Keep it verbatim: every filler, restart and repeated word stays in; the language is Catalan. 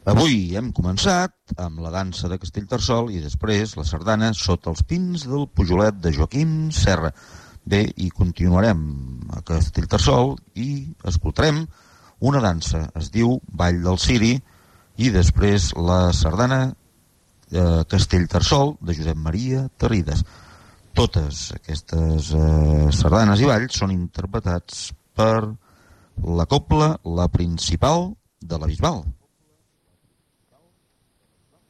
Avui hem començat amb la dansa de Castellterçol i després la sardana Sota els pins del Pujolet de Joaquim Serra. Bé, i continuarem a Castellterçol i escoltarem una dansa, es diu Ball del Ciri, i després la sardana eh, Castellterçol de Josep Maria Terrides. Totes aquestes eh, sardanes i balls són interpretats per la cobla La Principal de la Bisbal.